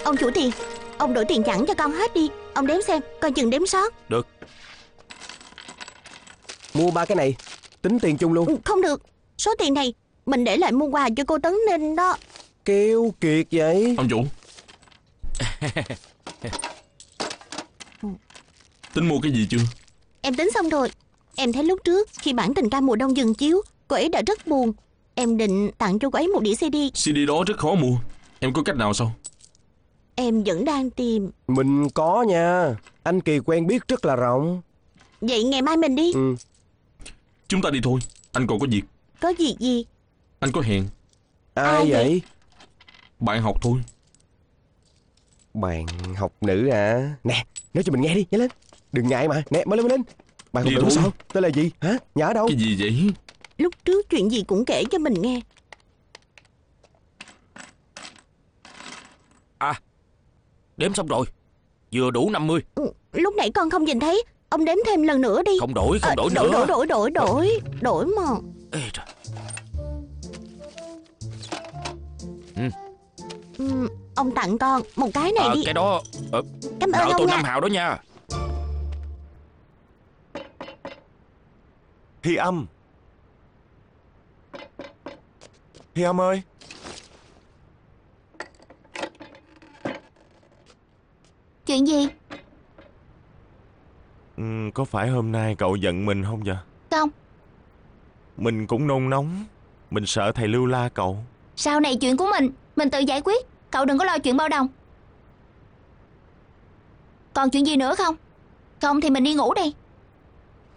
Ông chủ tiền, ông đổi tiền chẵn cho con hết đi. Ông đếm xem, coi chừng đếm sót. Được. Mua 3 cái này, tính tiền chung luôn. Không được, số tiền này mình để lại mua quà cho cô Tấn Ninh đó. Keo kiệt vậy. Ông chủ. Tính mua cái gì chưa? Em tính xong rồi. Em thấy lúc trước khi bản tình ca mùa đông dừng chiếu, cô ấy đã rất buồn. Em định tặng cho cô ấy một đĩa CD. CD đó rất khó mua. Em có cách nào sao? Em vẫn đang tìm. Mình có nha. Anh Kỳ quen biết rất là rộng. Vậy ngày mai mình đi. Chúng ta đi thôi. Anh còn có việc. Có việc gì? Anh có hẹn. Ai vậy? Bạn học thôi. Bạn học nữ à? Nè, nói cho mình nghe đi, nhanh lên. Đừng ngại mà. Nè, mới lên. Bạn học Đi nữ thôi. sao? Tên là gì? Hả? Nhà ở đâu? Cái gì vậy? Lúc trước chuyện gì cũng kể cho mình nghe. À, đếm xong rồi. Vừa đủ 50. Lúc nãy con không nhìn thấy. Ông đếm thêm lần nữa đi. Không đổi nữa. Đổi mà. Ê trời. Ông tặng con một cái này đi. Cái đó Cảm ơn nợ ông tôi nha. 5 hào đó nha. Hi Âm. Hi Âm ơi. Chuyện gì? Có phải hôm nay cậu giận mình không vậy? Không. Mình cũng nôn nóng. Mình sợ thầy Lưu la cậu. Sau này chuyện của mình tự giải quyết. Cậu đừng có lo chuyện bao đồng. Còn chuyện gì nữa không? Không thì mình đi ngủ đây.